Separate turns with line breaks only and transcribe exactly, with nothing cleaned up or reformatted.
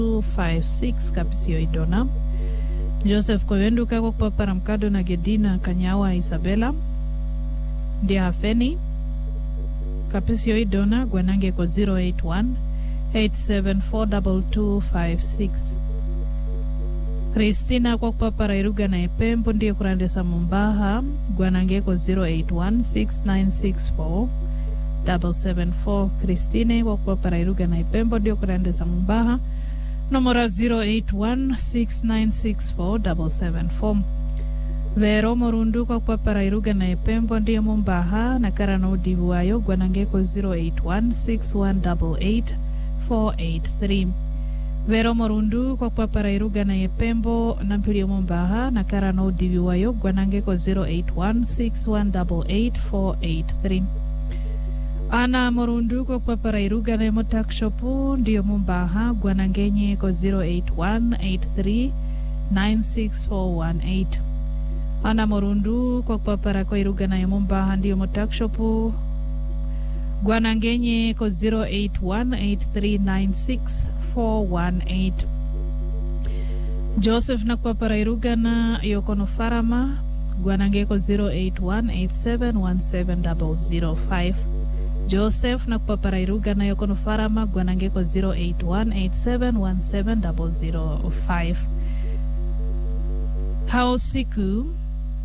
two five six Kapisio Idona. Joseph Kowenduka kwa kupapara mkado na Gedina Kanyawa Isabella. Ndia Hafeni Kapisio Idona Gwanange kwa zero eight one eight seven four two two five six. Christina kwa kupapara Iruga na Epembo ndiye kurandesa Mumbaha Gwanange kwa zero eight one six nine six four seven seven four. Christine kwa kupapara Iruga na Epembo ndiye kurandesa Mumbaha Nomora zero eight one six nine six four seven seven four. Vero Morundu kwa kupapara Iruga na Epembo ndiye Mumbaha na Karana Udivuayo Gwanange kwa zero eight one six one eight eight four eight three. Vero Morundu kwa kupapara Iruga na Epembo na Mpilio Mumbaha na Karana Udivuayo Gwanange kwa zero eight one six one eight eight four eight three. Ana Morundu kwa kupapara Iruga na Motakshopu ndiyo Mumbaha Gwanangenye kwa zero eight one eight three nine six four one eight. Ana Morundu kwa kupapara kwa Iruga na Mumbaha ndiyo Motakshopu Gwanangenye kwa zero eight one eight three nine six four one eight. Joseph na kupapara Iruga na Yokono Farama Gwanange kwa zero eight one eight seven one seven zero zero five. Joseph na kupapara Iruga na Yokono Farama Gwanange kwa zero eight one eight seven one seven zero zero five. Hao siku